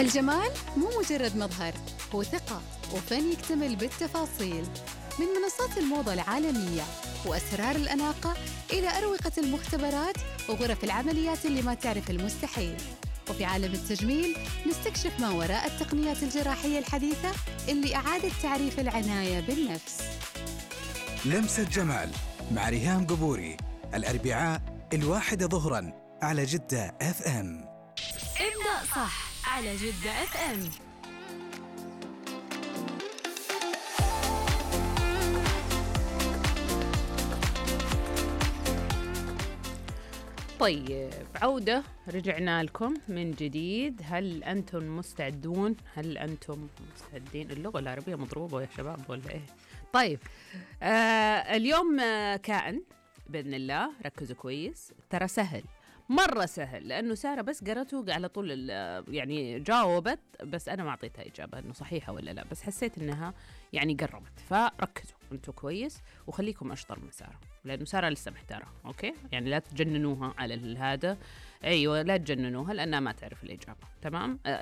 الجمال مو مجرد مظهر، هو ثقة وفن يكتمل بالتفاصيل. من منصات الموضة العالمية وأسرار الأناقة إلى أروقة المختبرات وغرف العمليات اللي ما تعرف المستحيل. وفي عالم التجميل نستكشف ما وراء التقنيات الجراحية الحديثة اللي أعادت تعريف العناية بالنفس. لمسة جمال مع ريهام قبوري، الأربعاء 1 ظهراً على جدة FM. ابدأ صح على جدة FM. طيب عودة، رجعنا لكم من جديد. هل أنتم مستعدون؟ هل أنتم مستعدين؟ اللغة العربية مضروبة يا شباب ولا إيه؟ طيب اليوم كائن بإذن الله، ركزوا كويس، ترى سهل، مرة سهل، لأنه سارة بس قرأته على طول يعني جاوبت، بس أنا ما أعطيتها إجابة إنه صحيحة ولا لا، بس حسيت إنها يعني قربت. فركزوا أنتوا كويس وخليكم أشطر من سارة، لأنه سارة لسه محتارة. أوكي، يعني لا تجننوها على هذا. أيوة، لا تجننوها لأنها ما تعرف الإجابة. تمام،